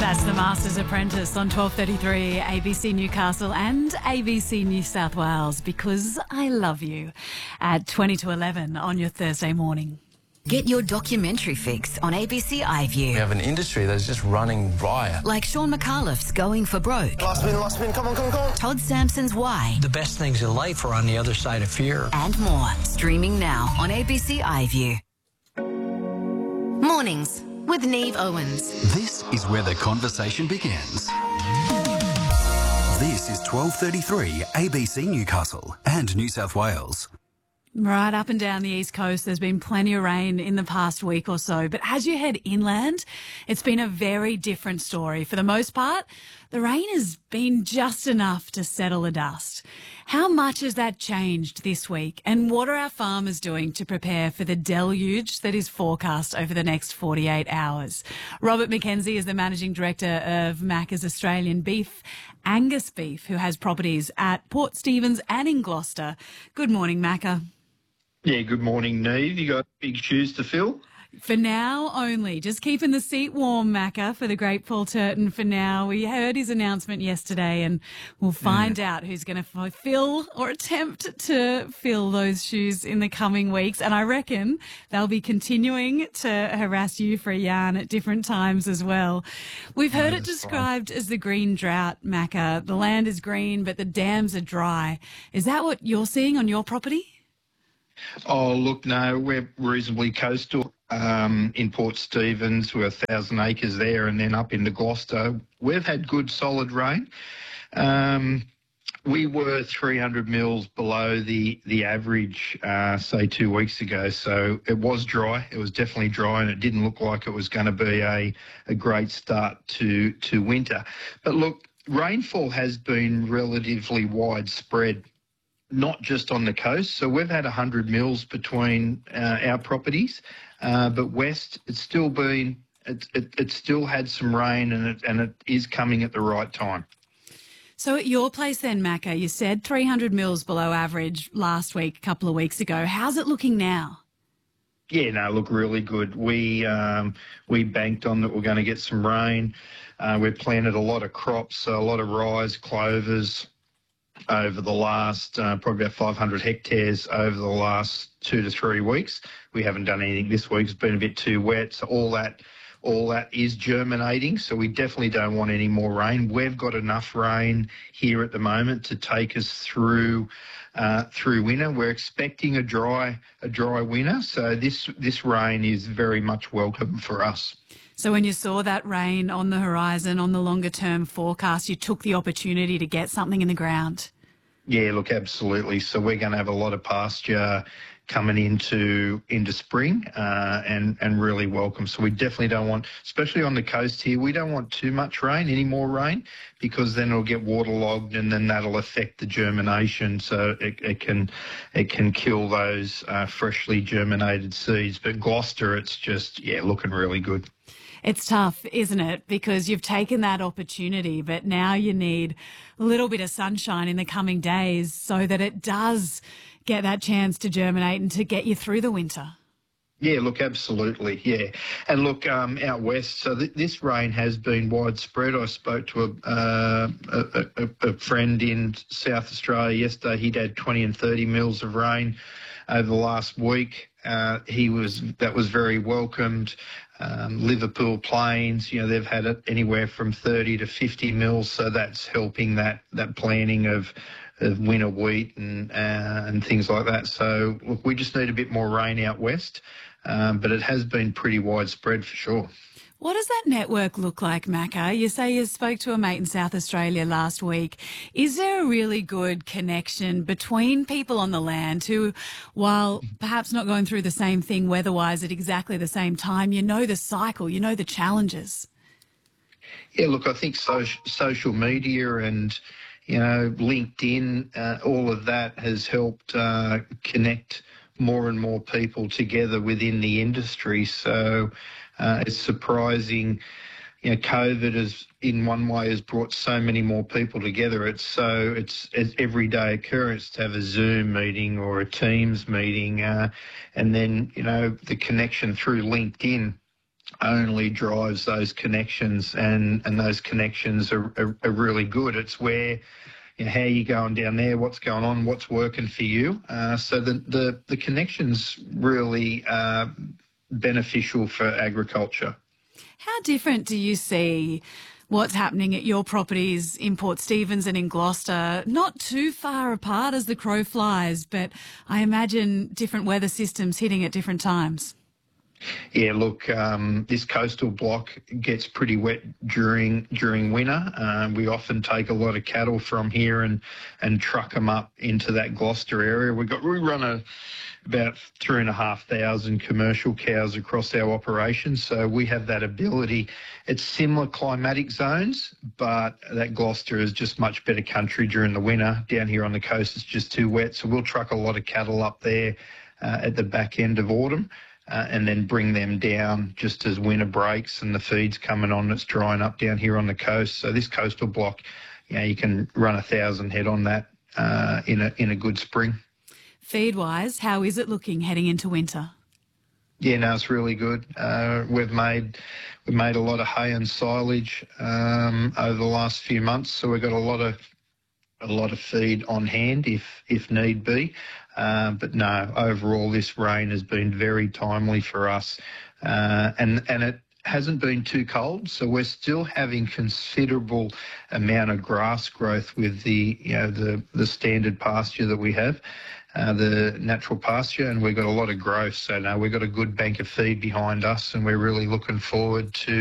That's The Master's Apprentice on 12:33 ABC Newcastle and ABC New South Wales, because I love you, at 20 to 11 on your Thursday morning. Get your documentary fix on ABC iView. We have an industry that's just running riot. Like Sean McAuliffe's Going for Broke. Last spin, come on. Todd Sampson's Why. The best things in life are on the other side of fear. And more. Streaming now on ABC iView. Mornings with Neve Owens. This is where the conversation begins. This is 12:33 ABC Newcastle and New South Wales. Right up and down the East Coast, there's been plenty of rain in the past week or so. But as you head inland, it's been a very different story. For the most part, the rain has been just enough to settle the dust. How much has that changed this week? And what are our farmers doing to prepare for the deluge that is forecast over the next 48 hours? Robert McKenzie is the Managing Director of Macca's Australian Beef, Angus Beef, who has properties at Port Stephens and in Gloucester. Good morning, Macca. Yeah, good morning, Neve. You got big shoes to fill? For now only. Just keeping the seat warm, Macca, for the great Paul Turton for now. We heard his announcement yesterday and we'll find out who's going to fill or attempt to fill those shoes in the coming weeks. And I reckon they'll be continuing to harass you for a yarn at different times as well. We've heard it described as the green drought, Macca. The land is green, but the dams are dry. Is that what you're seeing on your property? Oh, look, no, we're reasonably coastal. In Port Stephens, we're 1,000 acres there, and then up into Gloucester. We've had good, solid rain. We were 300 mils below the average, say, 2 weeks ago. So it was dry. It was definitely dry, and it didn't look like it was going to be a great start to winter. But look, rainfall has been relatively widespread, not just on the coast. So we've had 100 mils between our properties, but west, it's still been, it still had some rain, and it is coming at the right time. So at your place then, Macca, you said 300 mils below average last week, a couple of weeks ago. How's it looking now? Yeah, no, look, really good. We banked on that we're going to get some rain. We've planted a lot of crops, so a lot of rye, clovers, over the last probably about 500 hectares over the last 2 to 3 weeks. We haven't done anything this week. It's been a bit too wet. So all that is germinating. So we definitely don't want any more rain. We've got enough rain here at the moment to take us through winter. We're expecting a dry winter. So this rain is very much welcome for us. So when you saw that rain on the horizon, on the longer term forecast, you took the opportunity to get something in the ground? Yeah, look, absolutely. So we're going to have a lot of pasture coming into spring and really welcome. So we definitely don't want, especially on the coast here, we don't want too much rain, any more rain, because then it'll get waterlogged and then that'll affect the germination. So it can kill those freshly germinated seeds. But Gloucester, it's just, looking really good. It's tough, isn't it? Because you've taken that opportunity, but now you need a little bit of sunshine in the coming days so that it does get that chance to germinate and to get you through the winter. Yeah, look, absolutely, yeah. And look, out west, so this rain has been widespread. I spoke to a friend in South Australia yesterday. He'd had 20 and 30 mils of rain over the last week. That was very welcomed. Liverpool Plains, they've had it anywhere from 30 to 50 mils, so that's helping that planting of winter wheat and things like that. So look, we just need a bit more rain out west, but it has been pretty widespread for sure. What does that network look like, Macca? You say you spoke to a mate in South Australia last week. Is there a really good connection between people on the land who, while perhaps not going through the same thing weather-wise at exactly the same time, you know the cycle, you know the challenges? Yeah, look, I think social media and, LinkedIn, all of that has helped connect more and more people together within the industry. So it's surprising, COVID has, in one way, has brought so many more people together. It's an everyday occurrence to have a Zoom meeting or a Teams meeting, and then the connection through LinkedIn only drives those connections, and those connections are really good. It's where, how you going down there, what's going on, what's working for you. So the connections really beneficial for agriculture. How different do you see what's happening at your properties in Port Stephens and in Gloucester? Not too far apart as the crow flies, but I imagine different weather systems hitting at different times. Yeah, look, this coastal block gets pretty wet during winter. We often take a lot of cattle from here and truck them up into that Gloucester area. We run about 3,500 commercial cows across our operations, so we have that ability. It's similar climatic zones, but that Gloucester is just much better country during the winter. Down here on the coast, it's just too wet, so we'll truck a lot of cattle up there at the back end of autumn. And then bring them down just as winter breaks and the feed's coming on. It's drying up down here on the coast. So this coastal block, you can run 1,000 head on that in a good spring. Feed-wise, how is it looking heading into winter? Yeah, no, it's really good. We've made a lot of hay and silage over the last few months, so we've got a lot of feed on hand if need be. But no, overall this rain has been very timely for us, and it hasn't been too cold, so we're still having considerable amount of grass growth with the standard pasture that we have, the natural pasture, and we've got a lot of growth. So no, we've got a good bank of feed behind us, and we're really looking forward to